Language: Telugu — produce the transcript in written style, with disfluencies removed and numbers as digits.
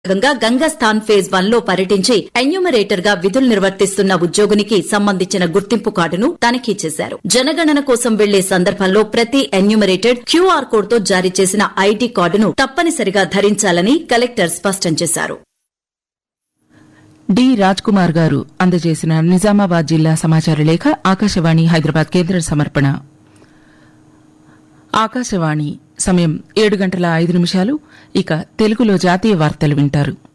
భాగంగా గంగాస్థాన్ ఫేజ్ 1 లో పర్యటించి ఎన్యూమరేటర్ గా విధులు నిర్వర్తిస్తున్న ఉద్యోగినికి సంబంధించిన గుర్తింపు కార్డును తనిఖీ చేశారు. జనగణన కోసం వెళ్లే సందర్భంలో ప్రతి ఎన్యూమరేటెడ్ క్యూఆర్ కోడ్ తో జారీ చేసిన ఐడీ కార్డును తప్పనిసరిగా ధరించాలని కలెక్టర్ స్పష్టం చేశారు. డి రాజ్ కుమార్ గారు అందజేసిన నిజామాబాద్ జిల్లా సమాచార లేఖ ఆకాశవాణి హైదరాబాద్ కేంద్ర సమర్పణ. ఆకాశవాణి సమయం 7:05. ఇక తెలుగులో జాతీయ వార్తలు వింటారు.